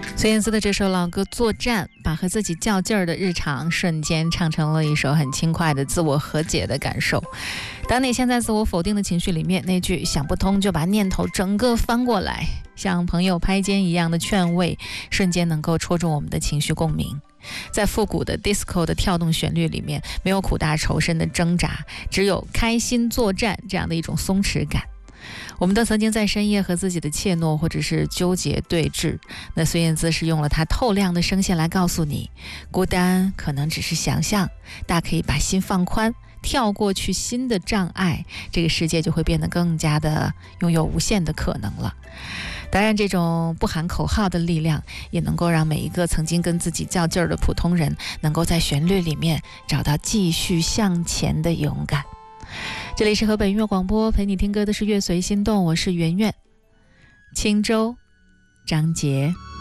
孙燕姿的这首老歌《作战》，把和自己较劲儿的日常瞬间唱成了一首很轻快的自我和解的感受。当你陷在自我否定的情绪里面，那句想不通就把念头整个翻过来，像朋友拍肩一样的劝慰，瞬间能够戳中我们的情绪共鸣。在复古的 disco 的跳动旋律里面，没有苦大仇深的挣扎，只有开心作战这样的一种松弛感。我们都曾经在深夜和自己的怯懦或者是纠结对峙，那孙燕姿是用了她透亮的声线来告诉你，孤单可能只是想象，大可以把心放宽，跳过去新的障碍，这个世界就会变得更加的拥有无限的可能了。当然，这种不喊口号的力量，也能够让每一个曾经跟自己较劲儿的普通人，能够在旋律里面找到继续向前的勇敢。这里是河北音乐广播，陪你听歌的是乐随心动，我是圆圆。轻舟，张杰。